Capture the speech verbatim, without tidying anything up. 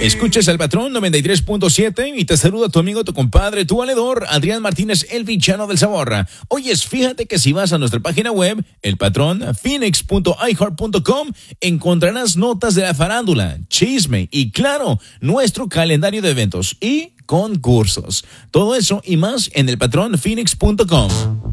Escuchas al Patrón noventa y tres punto siete y te saluda tu amigo, tu compadre, tu valedor, Adrián Martínez, el villano del sabor. Oyes, fíjate que si vas a nuestra página web, el patrón phoenix punto i heart punto com, encontrarás notas de la farándula, chisme y, claro, nuestro calendario de eventos y concursos. Todo eso y más en el patrón phoenix punto com.